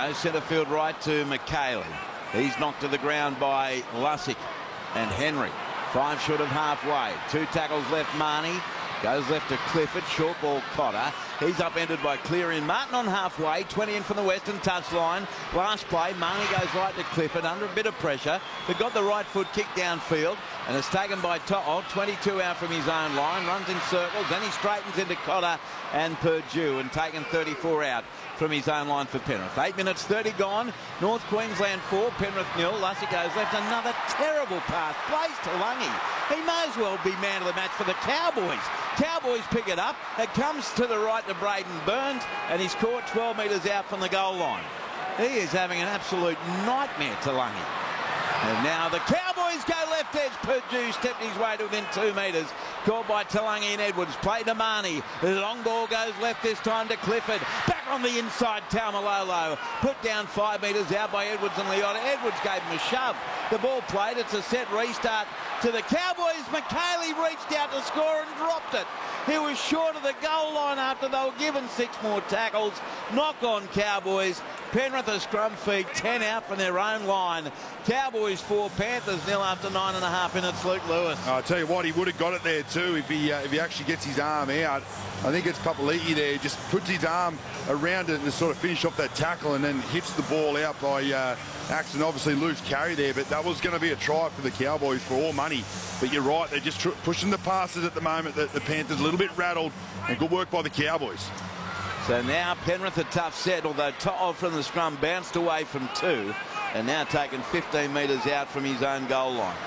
goes centre field right to McKaylee. He's knocked to the ground by Lussick and Henry. 5 short of halfway. 2 tackles left. Marnie goes left to Clifford. Short ball Cotter. He's upended by Cleary and Martin on halfway. 20 in from the western touchline. Last play, Marnie goes right to Clifford under a bit of pressure, but got the right foot kick downfield and is taken by To'o. 22 out from his own line. Runs in circles. Then he straightens into Cotter and Purdue and taken 34 out from his own line for Penrith. 8 minutes 30 gone. North Queensland 4, Penrith 0. Lussick goes left. Another terrible pass. Plays to Lungy. He may as well be man of the match for the Cowboys. Cowboys pick it up. It comes to the right to Braden Burns, and he's caught 12 metres out from the goal line. He is having an absolute nightmare to Lungy. And now the Cowboys go left edge. Purdue stepped his way to within 2 metres. Called by Talangi and Edwards. Play to Marnie. The long ball goes left this time to Clifford. Back on the inside, Taumalolo. Put down 5 metres out by Edwards and Leota. Edwards gave him a shove. The ball played. It's a set restart to the Cowboys. McKaylee reached out to score and dropped it. He was short of the goal line after they were given 6 more tackles. Knock on Cowboys. Penrith a scrum feed, 10 out from their own line. Cowboys 4, Panthers 0 after 9.5 minutes. Luke Lewis. I'll tell you what, he would have got it there too if he actually gets his arm out. I think it's Papali'i there, just puts his arm around it to sort of finish off that tackle and then hits the ball out by accident. Obviously loose carry there, but that was going to be a try for the Cowboys for all money. But you're right, they're just pushing the passes at the moment. The Panthers a little bit rattled, and good work by the Cowboys. So now Penrith a tough set, although To'o from the scrum bounced away from 2 and now taken 15 metres out from his own goal line.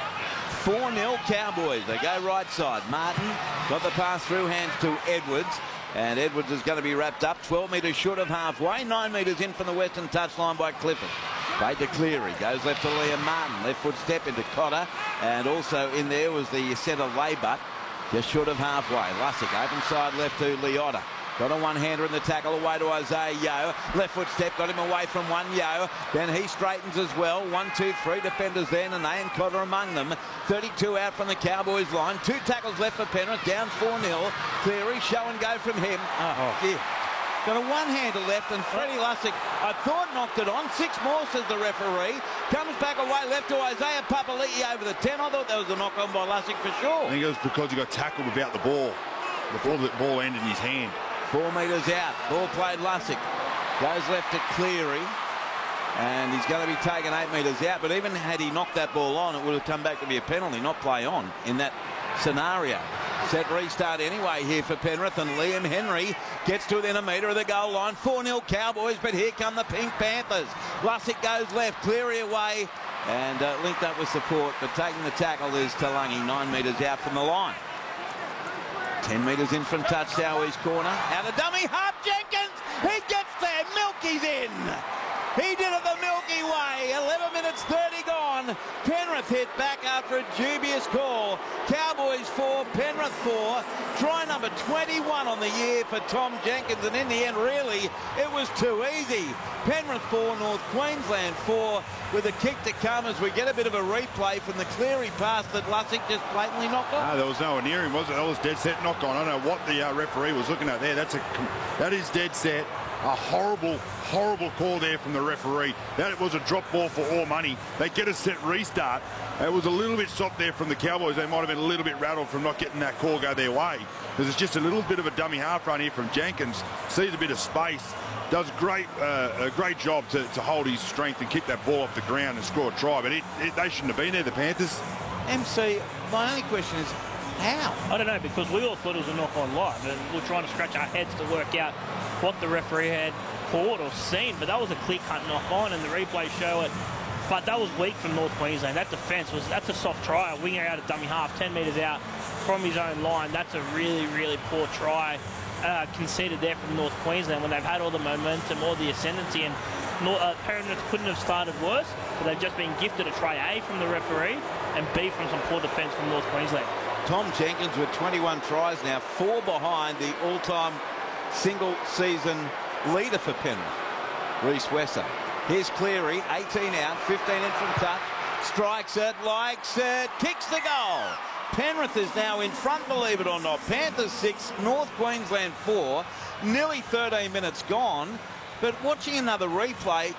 4-0 Cowboys. They go right side. Martin got the pass through hands to Edwards, and Edwards is going to be wrapped up 12 metres short of halfway, 9 metres in from the western touchline by Clifford. Played to Cleary, goes left to Liam Martin, left foot step into Cotter, and also in there was the centre Laybutt, just short of halfway. Lussick open side left to Leota. Got a one-hander in the tackle away to Isaiah Yeo. Left foot step, got him away from one Yeo. Then he straightens as well. 1, 2, 3 defenders then, and they and Cotter among them. 32 out from the Cowboys line. 2 tackles left for Penrith, down 4-0. Cleary, show and go from him. Yeah. Got a one-hander left, and Freddie Lussick, I thought, knocked it on. 6 more, says the referee. Comes back away left to Isaiah Papali'i over the 10. I thought that was a knock-on by Lussick for sure. I think it was because he got tackled without the ball, before the ball ended in his hand. 4 metres out. Ball played Lussick. Goes left to Cleary. And he's going to be taken 8 metres out. But even had he knocked that ball on, it would have come back to be a penalty, not play on in that scenario. Set restart anyway here for Penrith, and Liam Henry gets to within a metre of the goal line. 4-0 Cowboys, but here come the Pink Panthers. Lussick goes left, Cleary away, and linked up with support. But taking the tackle is Talangi, 9 metres out from the line. 10 metres in from touch, Southeast corner. Out of dummy, Harp Jenkins. He gets there. Milky's in. He did it the Milky way. 11 minutes 30 gone. Penrith hit back after a dubious call. Cowboys 4, Penrith 4. Try number 21 on the year for Tom Jenkins, and in the end, really, it was too easy. Penrith 4, North Queensland 4, with a kick to come as we get a bit of a replay from the Cleary pass that Lussick just blatantly knocked on. No, there was nowhere near him, was it? That was dead set knock on. I don't know what the referee was looking at there. That is dead set. A horrible, horrible call there from the referee. That was a drop ball for all money. They get a set restart. It was a little bit soft there from the Cowboys. They might have been a little bit rattled from not getting that call go their way. Because it's just a little bit of a dummy half run here from Jenkins. Sees a bit of space. Does a great job to hold his strength and kick that ball off the ground and score a try. But they shouldn't have been there, the Panthers. MC, my only question is, how? I don't know, because we all thought it was a knock-on live, and we're trying to scratch our heads to work out what the referee had caught or seen, but that was a clear-cut knock-on, and the replays show it. But that was weak from North Queensland. That defence that's a soft try. A winger out of dummy half, 10 metres out from his own line. That's a really, really poor try conceded there from North Queensland when they've had all the momentum, all the ascendancy, and Penrith couldn't have started worse, but they've just been gifted a try A from the referee and B from some poor defence from North Queensland. Tom Jenkins with 21 tries now, 4 behind the all-time single-season leader for Penrith, Reece Wesser. Here's Cleary, 18 out, 15 in from touch, strikes it, likes it, kicks the goal. Penrith is now in front, believe it or not. Panthers 6, North Queensland 4, nearly 13 minutes gone. But watching another replay,